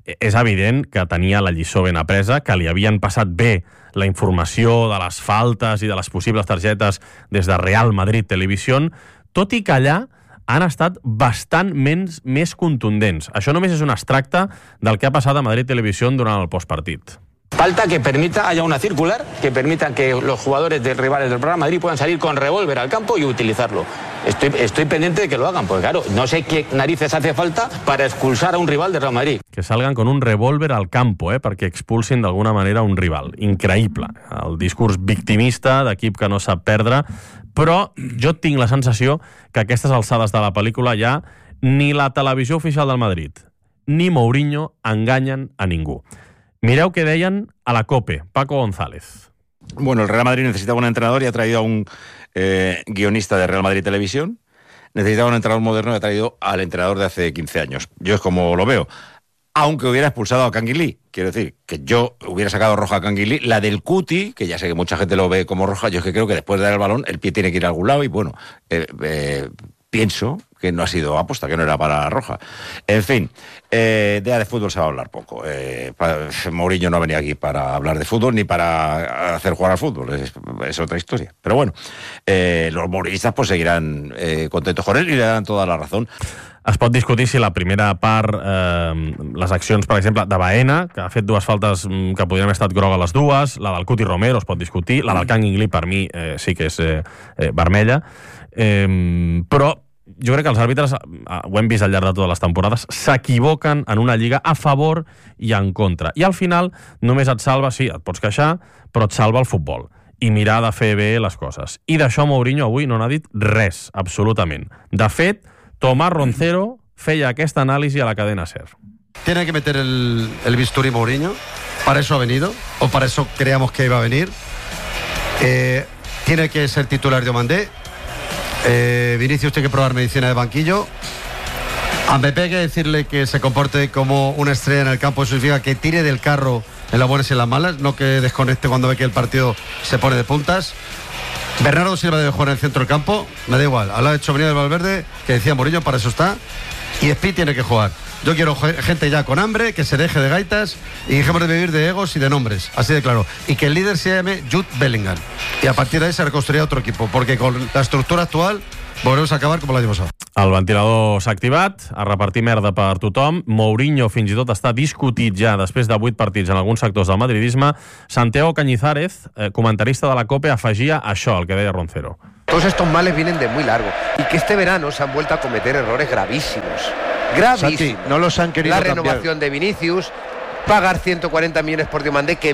és evident que tenia la lliçó ben apresa, que li havien passat bé la informació de les faltes i de les possibles targetes des de Real Madrid Televisió, tot i que allà han estat bastant més contundents. Això només és un extracte del que ha passat a Madrid Televisió durant el postpartit. Falta que permita, haya una circular, que permita que los jugadores de rivales del Real Madrid puedan salir con revólver al campo y utilizarlo. Estoy pendiente de que lo hagan, porque claro, no sé qué narices hace falta para expulsar a un rival del Real Madrid. Que salgan con un revólver al campo, perquè expulsin d'alguna manera un rival. Increïble. El discurs victimista d'equip que no sap perdre, però jo tinc la sensació que a aquestes alçades de la pel·lícula ja ni la televisió oficial del Madrid ni Mourinho enganyen a ningú. Mireu què deien a la COPE, Paco González. Bueno, el Real Madrid necesitaba un entrenador y ha traído a un guionista de Real Madrid Televisión. Necesitaba un entrenador moderno y ha traído al entrenador de hace 15 años. Yo es como lo veo. Aunque hubiera expulsado a Canguilí. Quiero decir, que yo hubiera sacado roja a Canguilí. La del Cuti, que ya sé que mucha gente lo ve como roja, yo es que creo que después de dar el balón, el pie tiene que ir a algún lado y bueno, pienso que no ha sido aposta, que no era para roja. En fin, de fútbol se va a hablar poco. Mourinho no ha venido aquí para hablar de fútbol ni para hacer jugar al fútbol, es otra historia. Pero bueno, los mourinhistas pues seguirán contentos con él y le dan toda la razón. Es pot discutir si la primera part, les accions, per exemple, de Baena, que ha fet dues faltes que podrien haver estat groga les dues, la del Cuti Romero es pot discutir, la del Canguilí per mi sí que és vermella, però jo crec que els àrbitres, ho hem vist al llarg de totes les temporades, s'equivoquen en una lliga a favor i en contra. I al final només et salva, sí, et pots queixar, però et salva el futbol i mirar de fer bé les coses. I d'això Mourinho avui no n'ha dit res, absolutament. De fet, Tomás Roncero feia aquesta anàlisi a la cadena SER. Tiene que meter el bisturí Mourinho, para eso ha venido, o para eso creíamos que iba a venir. Tiene que ser titular de Omandé. Vinicius tiene que probar medicina de banquillo. A Mbappé hay que decirle que se comporte como una estrella en el campo. Eso significa que tire del carro en las buenas y en las malas, no que desconecte cuando ve que el partido se pone de puntas. Bernardo Silva debe jugar en el centro del campo, me da igual. Al lado de Tchouaméni del Valverde, que decía Mourinho, para eso está. Y Spi tiene que jugar. Yo quiero gente ya con hambre, que se deje de gaitas y dejemos de vivir de egos y de nombres, así de claro. Y que el líder se llame Jude Bellingham. Y a partir de ahí se reconstruirá otro equipo, porque con la estructura actual volvemos a acabar como l'any passat. El ventilador s'ha activat, a repartir merda per tothom. Mourinho fins i tot està discutit ja després de 8 partits en alguns sectors del madridisme. Santiago Cañizares, comentarista de la COPE, afegia això, el que deia Roncero. Todos estos males vienen de muy largo y que este verano se han vuelto a cometer errores gravísimos. Gravísimos. Santi, no los han querido La renovación de Vinicius, pagar 140 millones por Diomandé, que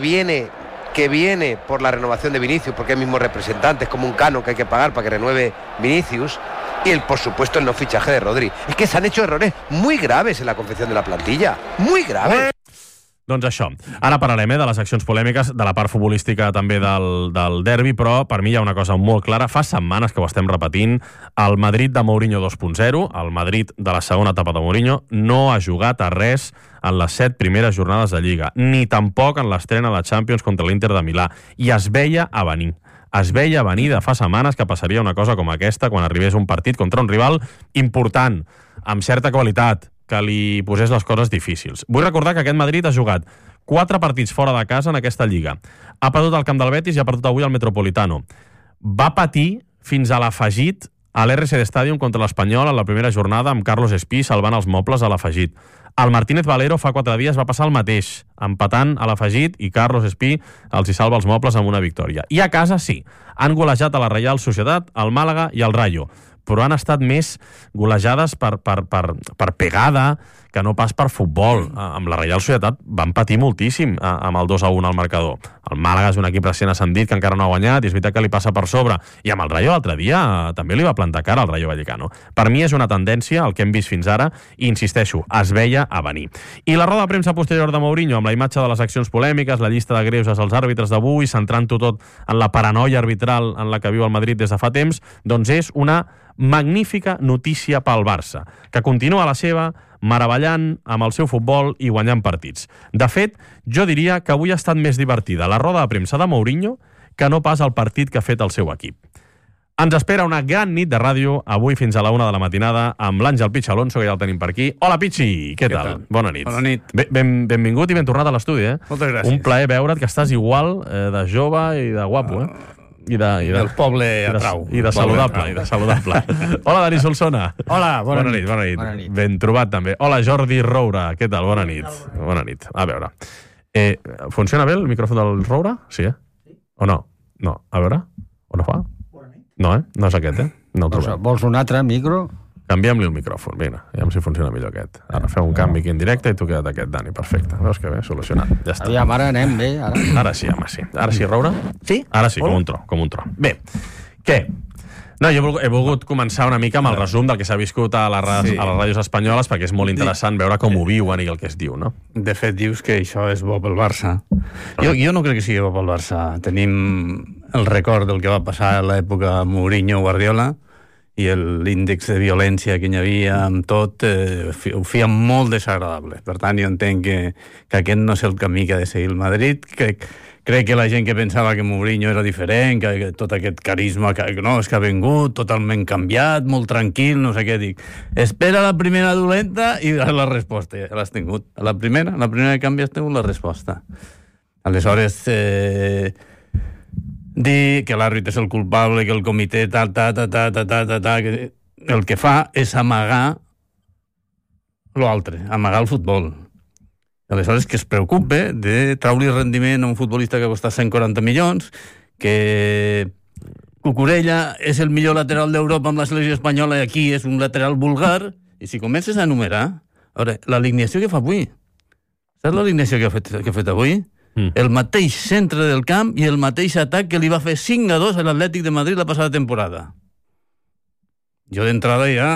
viene por la renovación de Vinicius, porque es mismo representante, es como un cano que hay que pagar para que renueve Vinicius, y por supuesto el no fichaje de Rodri. Es que se han hecho errores muy graves en la confección de la plantilla, muy graves. Doncs això. Ara parlarem de les accions polèmiques, de la part futbolística també del derbi, però per mi hi ha una cosa molt clara. Fa setmanes que ho estem repetint. El Madrid de Mourinho 2.0, el Madrid de la segona etapa de Mourinho, no ha jugat a res en les 7 primeres jornades de Lliga, ni tampoc en l'estrena de Champions contra l'Inter de Milà. I es veia a venir. Es veia a venir de fa setmanes que passaria una cosa com aquesta quan arribés un partit contra un rival important, amb certa qualitat, que li posés les coses difícils. Vull recordar que aquest Madrid ha jugat 4 partits fora de casa en aquesta Lliga. Ha perdut al camp del Betis i ha perdut avui al Metropolitano. Va patir fins a l'afegit a l'RCD Stadium contra l'Espanyol en la primera jornada amb Carlos Espí salvant els mobles a l'afegit. Al Martínez Valero fa 4 dies va passar el mateix, empatant a l'afegit i Carlos Espí els hi salva els mobles amb una victòria. I a casa sí, han golejat a la Reial Societat, al Màlaga i al Rayo, però han estat més golejades per pegada que no pas per futbol. Amb la Reial Societat van patir moltíssim amb el 2-1 al marcador. El Màlaga és un equip recent ascendit que encara no ha guanyat i és veritat que li passa per sobre. I amb el Rayo l'altre dia també li va plantar cara al Rayo Vallecano. Per mi és una tendència, el que hem vist fins ara, i insisteixo, es veia a venir. I la roda de premsa posterior de Mourinho, amb la imatge de les accions polèmiques, la llista de greuges als àrbitres d'avui, centrant-ho tot en la paranoia arbitral en la que viu el Madrid des de fa temps, doncs és una magnífica notícia pel Barça, que continua la seva meravellant amb el seu futbol i guanyant partits. De fet, jo diria que avui ha estat més divertida la roda de premsa de Mourinho que no pas el partit que ha fet el seu equip. Ens espera una gran nit de ràdio avui fins a la 1 de la matinada amb l'Àngel Pitx Alonso, que ja el tenim per aquí. Hola, Pitxi! Què tal? Bona nit. Bona nit. Benvingut i ben tornat a l'estudi, Moltes gràcies. Un plaer veure't, que estàs igual de jove i de guapo, I el poble atrau. I de saludable. Hola, Dani Solsona. Hola, bona nit. Bona nit. Ben trobat, també. Hola, Jordi Roura. Què tal? Bona nit. Bona nit. A veure. Funciona bé el micròfon del Roura? Sí, O no? No. A veure. O no fa? No, No és aquest, No el trobem. Vols un altre micro? Canviem-li el micròfon, vinga, aviam si funciona millor aquest. Ara fem un canvi aquí en directe i tu queda't aquest, Dani, perfecte. Veus que bé, solucionat, ja està. Aviam, ara anem bé, ara. Ara sí, home, sí. Ara sí, Roura? Sí? Ara sí, com un tro. Bé, què? No, jo he volgut començar una mica amb el resum del que s'ha viscut a les ràdios espanyoles, perquè és molt interessant veure com ho viuen i el que es diu, no? De fet, dius que això és bo pel Barça. Jo no crec que sigui bo pel Barça. Tenim el record del que va passar a l'època Mourinho-Guardiola i l'índex de violència que hi havia amb tot ho feia molt desagradable. Per tant, jo entenc que aquest no és el camí que ha de seguir el Madrid. Crec que la gent que pensava que Mourinho era diferent, que tot aquest carisma que ha vingut, totalment canviat, molt tranquil, no sé què dic. Espera la primera dolenta i la resposta. Ja l'has tingut. La primera que canvi has tingut la resposta. Aleshores, dir que l'àrbit és el culpable, que el comitè que el que fa és amagar l'altre, amagar el futbol. Aleshores, que es preocupe de treure rendiment a un futbolista que costa 140 milions, que Cucurella és el millor lateral d'Europa amb la selecció espanyola i aquí és un lateral vulgar, i si comences a enumerar... A veure, l'alineació que fa avui, saps l'alineació que ha fet avui? El mateix centre del camp i el mateix atac que li va fer 5-2 a l'Atlètic de Madrid la passada temporada. Jo d'entrada ja...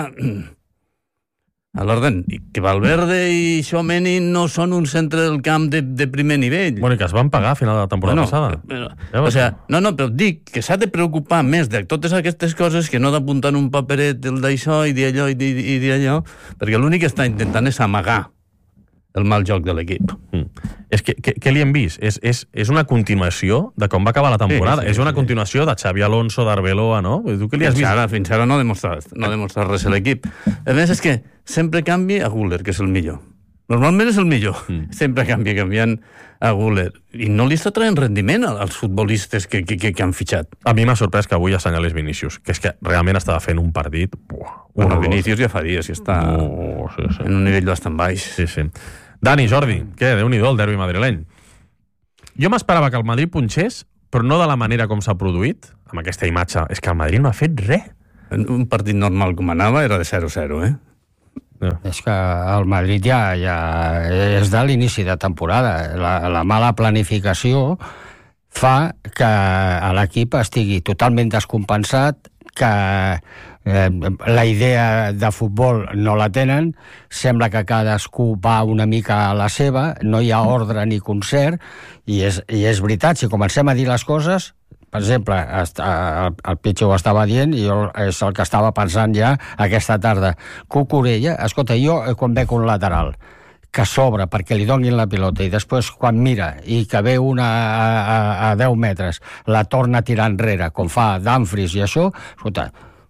A l'ordre, que Valverde i Tchouaméni no són un centre del camp de primer nivell. Bueno, i que es van pagar a final de la temporada passada. Però dic que s'ha de preocupar més de totes aquestes coses que no d'apuntar en un paperet d'això i d'allò i d'allò, perquè l'únic que està intentant és amagar el mal joc de l'equip. És que què li hem vist? És una continuació de com va acabar la temporada. És una continuació de Xavi Alonso, d'Arbeloa, no? Tu què li has vist? Fins ara no ha demostrat res a l'equip. A més, és que sempre canvia a Güler, que és el millor. Normalment és el millor. Sempre canviant a Güler. I no li està traient rendiment als futbolistes que han fitxat. A mi m'ha sorprès que avui assenyalés Vinícius, que és que realment estava fent un partit... Vinícius ja fa dies que està en un nivell bastant baix. Sí. Dani, Jordi, què? Déu-n'hi-do el derbi madrileny. Jo m'esperava que el Madrid punxés, però no de la manera com s'ha produït, amb aquesta imatge. És que el Madrid no ha fet res. Un partit normal com anava era de 0-0, És que el Madrid ja és de l'inici de temporada. La mala planificació fa que l'equip estigui totalment descompensat, que la idea de futbol no la tenen, sembla que cadascú va una mica a la seva, no hi ha ordre ni concert, i és veritat, si comencem a dir les coses, per exemple, el Pitxo ho estava dient i jo és el que estava pensant ja aquesta tarda. Cucurella, escolta, jo quan veig un lateral que s'obre perquè li donin la pilota i després quan mira i que ve una a 10 metres la torna a tirar enrere, com fa Dumfries i això, escolta,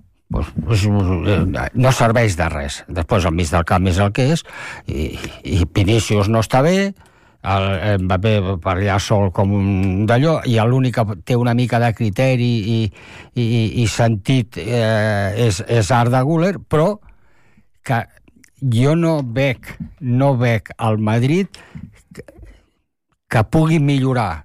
no serveix de res. Després el mig del camp és el que és i Vinícius no està bé, el Mbappé per allà sol com un d'allò, i l'únic que té una mica de criteri i sentit és Arda Güler, però que jo no veig al Madrid que pugui millorar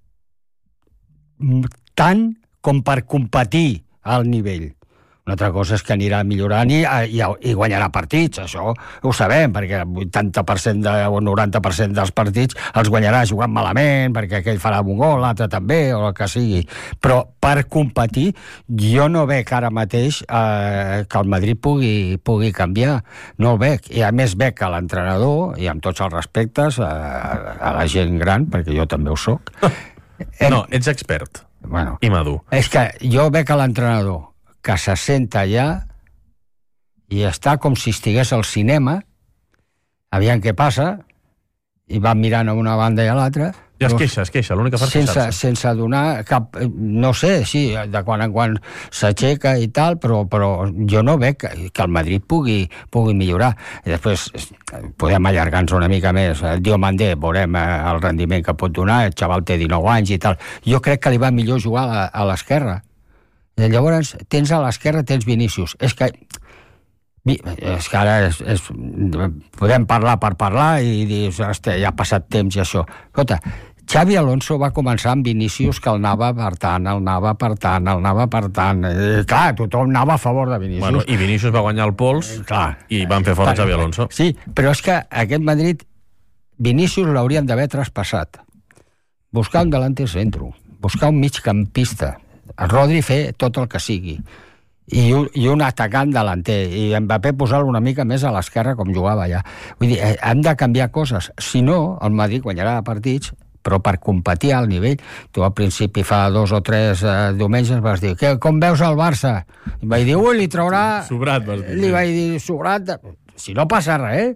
tant com per competir al nivell. Una altra cosa és que anirà millorant i guanyarà partits, això ho sabem, perquè el 80% o el 90% dels partits els guanyarà jugant malament, perquè aquell farà un gol, l'altre també, o el que sigui. Però per competir, jo no veig ara mateix que el Madrid pugui canviar. No ho veig. I a més veig que l'entrenador, i amb tots els respectes a la gent gran, perquè jo també ho soc... No, ets expert i madur. És que jo veig que l'entrenador que se senta allà i està com si estigués al cinema, aviam què passa, i van mirant a una banda i a l'altra. I es queixa, l'única part queixar-se. Sense donar cap... No sé, sí, de quan en quan s'aixeca i tal, però jo no veig que el Madrid pugui millorar. I després podem allargar-nos una mica més. El Diomandé, veurem el rendiment que pot donar, el xaval té 19 anys i tal. Jo crec que li va millor jugar a l'esquerra. I llavors, tens a l'esquerra, tens Vinícius. És que ara podem parlar per parlar i dir, hòstia, ja ha passat temps i això. Escolta, Xavi Alonso va començar amb Vinícius, que el anava apartant. Clar, tothom anava a favor de Vinícius. Bueno, i Vinícius va guanyar el pols i van fer fora Xavi Alonso. Sí, però és que aquest Madrid, Vinícius l'haurien d'haver traspassat. Buscar un delanter centro, buscar un migcampista, a Rodri fer tot el que sigui, i un atacant delanter, i Mbappé posar-lo una mica més a l'esquerra com jugava allà. Vull dir, hem de canviar coses. Si no, el Madrid guanyarà partits, però per competir al nivell. Tu al principi fa 2 o 3 diumenges vas dir, com veus el Barça? I vaig dir, li traurà... Sobrat, vas dir. Li vaig dir, sobrat... Si no passa res.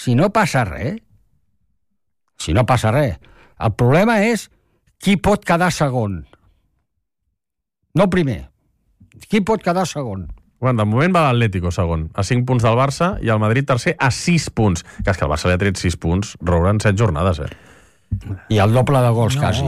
El problema és qui pot quedar segon. No primer. Qui pot quedar segon? Bueno, de moment va l'Atlético segon, a 5 punts del Barça, i el Madrid tercer a 6 punts. Que és que el Barça li ha tret 6 punts, rouran 7 jornades, I el doble de gols, quasi.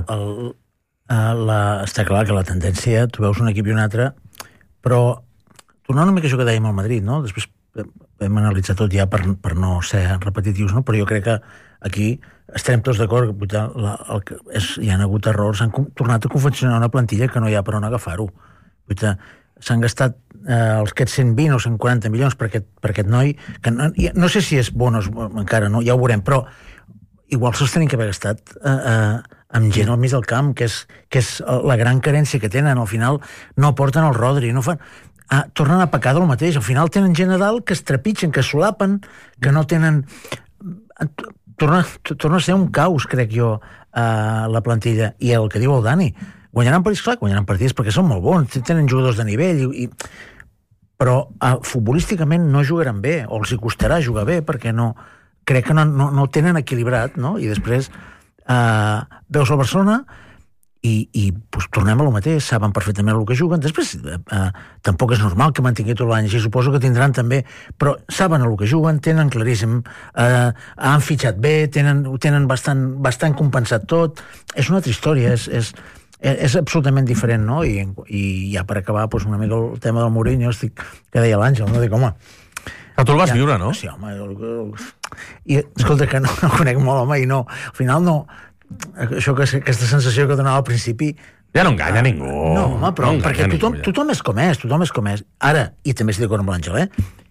Està clar que la tendència, tu veus un equip i un altre, però tornant una mica això que dèiem al Madrid, no? Després vam analitzar tot ja per no ser repetitius, no? Però jo crec que aquí estarem tots d'acord que hi ha hagut errors, han tornat a confeccionar una plantilla que no hi ha per on agafar-ho. S'han gastat aquests 120 o 140 milions per aquest noi, que no sé si és bon o encara no, ja ho veurem, però igual se'ls tenen que haver gastat amb gent al mig del camp, que és la gran carència que tenen. Al final no porten el Rodri, no fan... tornen a pecar del mateix. Al final tenen gent a dalt que es trepitgen, que solapen, que no tenen... Torna a ser un caos, crec jo, la plantilla. I el que diu el Dani, guanyaran partits, clar, guanyaran partits perquè són molt bons, tenen jugadors de nivell, però futbolísticament no jugaran bé, o els hi costarà jugar bé, perquè crec que no tenen equilibrat, no? I després veus el Barcelona i pues, tornem a lo mateix, saben perfectament el que juguen. Després tampoc és normal que mantingui tot l'any, i suposo que tindran també, però saben el que juguen, tenen claríssim, han fitxat bé, ho tenen bastant compensat tot. És una altra història, és absolutament diferent, no? I ja per acabar, pues, una mica el tema del Mourinho, que deia l'Àngel, no? Dic, home... Que tu el vas viure, no? Sí, home, i escolta, que no conec molt, home, i no, al final no, aquesta sensació que donava al principi... Ja no enganya ningú. No, home, però perquè tothom és com és. Ara, i també estic d'acord amb l'Àngel,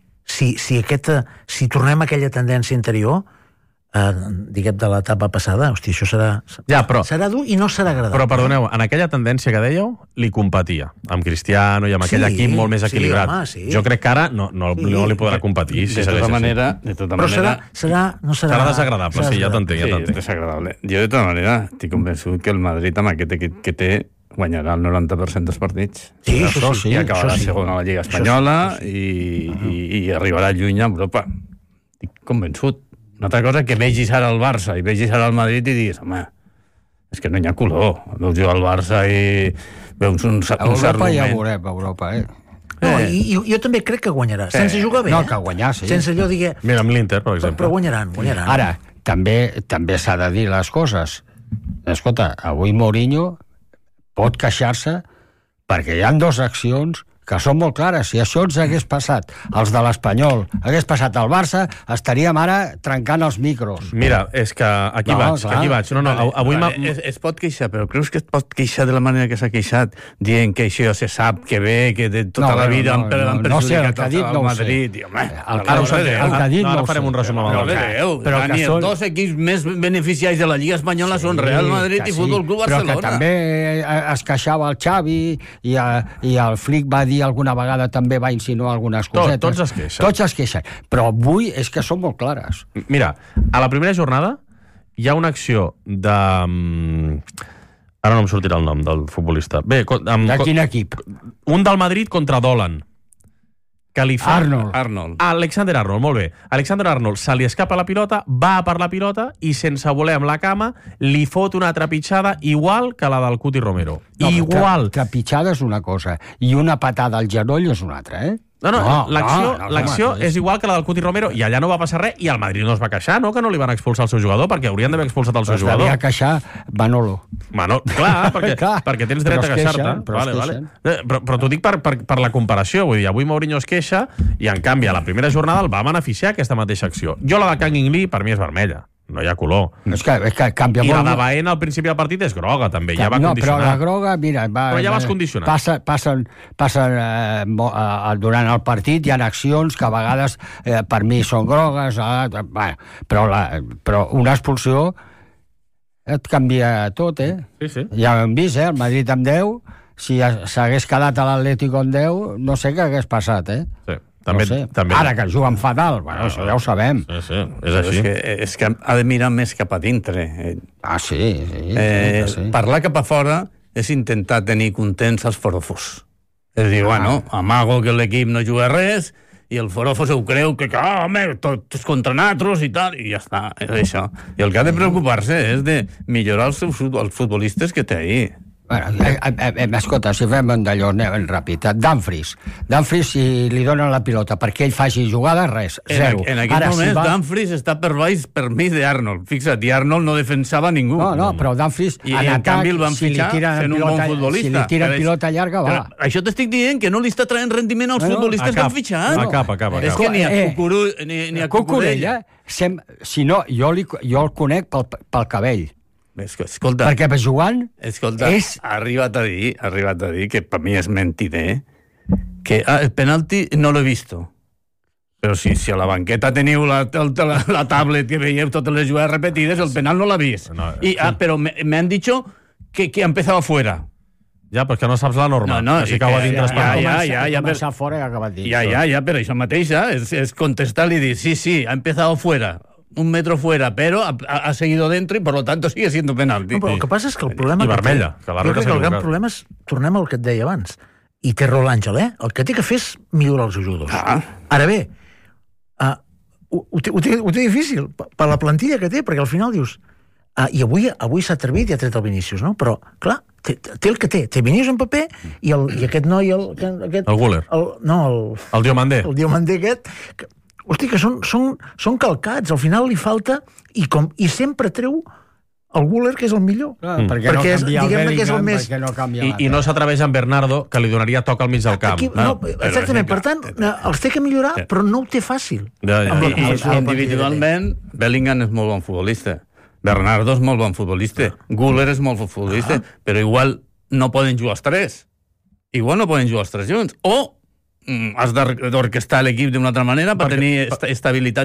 si tornem a aquella tendència interior, diguem, de l'etapa passada, hòstia, això serà dur i no serà agradable. Però, perdoneu, en aquella tendència que dèieu, li competia, amb Cristiano i amb aquell equip molt més equilibrat. Sí. Jo crec que ara no li podrà competir. De tota manera... Però no serà desagradable, sí, ja t'entenc. Sí, desagradable. Jo, de tota manera, estic convençut que el Madrid, amb aquest equip que té, guanyarà el 90% dels partits. Sí. I acabarà segon a la Lliga Espanyola i arribarà lluny a Europa. Estic convençut. Una altra cosa que vegis ara el Barça i vegis ara el Madrid i diguis, home, és que no hi ha color. Veus jugar al Barça i veus un cert moment. Europa ja ho veurem, Europa, No, i jo també crec que guanyarà, sense jugar bé. No, que guanyar, sí. Sense allò, diguem... Mira, amb l'Inter, per exemple. Però guanyaran. Ara, també s'ha de dir les coses. Escolta, avui Mourinho pot queixar-se perquè hi ha 2 accions que són molt clares. Si això ens hagués passat els de l'Espanyol, hagués passat al Barça, estaríem ara trencant els micros. Mira, és que aquí vaig. No, avui es pot queixar, però creus que es pot queixar de la manera que s'ha queixat, dient que això se sap que ve, que de tota la vida han perjudicat al Madrid. Ara farem un resum amb el Barça. Però que els 2 equips més beneficiaris de la Lliga Espanyola són Real Madrid i Futbol Club Barcelona. Però que també es queixava el Xavi i el Flick va dir alguna vegada, també va insinuar algunes cosetes. Tots es queixen. Però avui és que són molt clares. Mira, a la primera jornada hi ha una acció de... Ara no em sortirà el nom del futbolista. Bé, de quin equip? Un del Madrid contra Dolan, que li fa... Arnold. Alexander Arnold, molt bé. Alexander Arnold se li escapa la pilota, va per la pilota i sense voler amb la cama li fot una trepitjada igual que la del Cuti Romero. No, igual. Trepitjada és una cosa i una patada al genoll és una altra, eh? L'acció és igual que la del Cuti Romero i allà no va passar res i el Madrid no es va queixar, no?, que no li van expulsar el seu jugador, perquè haurien d'haver expulsat el seu jugador. Devia queixar Manolo. Clar, perquè tens dret a queixar-te. Però t'ho dic per la comparació, vull dir, avui Mourinho es queixa i en canvi a la primera jornada el va beneficiar aquesta mateixa acció. Jo la de Kang In Lee per mi és vermella. No hi ha color. És que canvia I molt. la de Baena al principi del partit és groga, també. Ja va condicionar. Però la groga, mira... Però ja vas condicionar. Passen durant el partit, hi ha accions que a vegades per mi són grogues, però una expulsió et canvia tot, eh? Sí. Ja ho hem vist, el Madrid amb 10, si s'hagués quedat a l'Atlético amb 10, no sé què hagués passat, eh? Sí. També. Ara que juguen fatal, això ja ho sabem. Sí, és així. És que ha de mirar més cap a dintre. Sí. Parlar cap a fora és intentar tenir contents els forofos. És dir, amago que l'equip no juga res i el forofo se ho creu que tot és contra nosaltres i tal, i ja està, és això. I el que ha de preocupar-se és de millorar els futbolistes que té ahí. Escolta, si fem d'allò ràpid, Dumfries, si li donen la pilota perquè ell faci jugada, res, zero. En aquest moment Dumfries està per baix per mig d'Arnold. Fixa't, i Arnold no defensava ningú. No, però Dumfries en canvi el van fitxar sent un bon futbolista. Si li tiren pilota llarga, va. Això t'estic dient, que no li està traient rendiment als futbolistes que han fitxat. Acaba. És que ni a Cucurella. Si no, jo el conec pel cabell. Escolta, perquè jugant ha arribat a dir que per mi és mentider que el penalti no l'he vist, però si a la banqueta teniu la tablet que veieu totes les jugades repetides, el penal no l'ha vist però me han dicho que ha empezado fuera. Ja, però que no saps la norma. Si cau a dintre començar fora i ha acabat dins. Ja, però això mateix és contestar-li i dir, sí, ha empezado fuera, un metro fuera, pero ha seguido dentro y por lo tanto sigue siendo penalti. No, però el que passa és que el problema... I vermella. Jo crec que el gran problema és, tornem al que et deia abans, i té raó l'Àngel, el que té que fer és millorar els jugadors. Ara bé, ho té difícil, per la plantilla que té, perquè al final dius... I avui s'ha atrevit i ha tret el Vinícius, no? Però, clar, té el que té. Té Vinícius en paper i aquest noi... El Güler. El Diomandé. El Diomandé aquest... Hosti, que són calcats, al final li falta i sempre treu el Güler, que és el millor. Perquè no canvia el Bellingham, perquè no canvia I no s'atreveix amb Bernardo, que li donaria toc al mig del camp. Exactament, per tant, els té que millorar, però no ho té fàcil. Individualment, Bellingham és molt bon futbolista. Bernardo és molt bon futbolista. Güler és molt bon futbolista, però igual no poden jugar els tres. Igual no poden jugar els tres junts. O has d'orquestar l'equip d'una altra manera per tenir estabilitat